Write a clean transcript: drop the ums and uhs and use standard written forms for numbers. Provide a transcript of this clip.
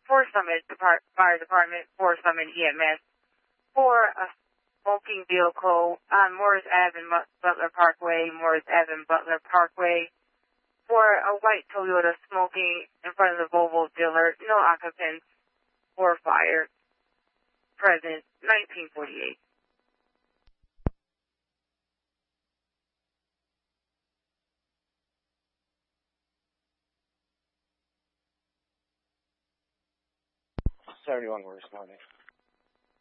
for Summit Fire Department, for Summit EMS, for a smoking vehicle on Morris Ave and Butler Parkway, Morris Ave and Butler Parkway, for a white Toyota smoking in front of the Volvo dealer, no occupants or fire, present 1948. Everyone were responding.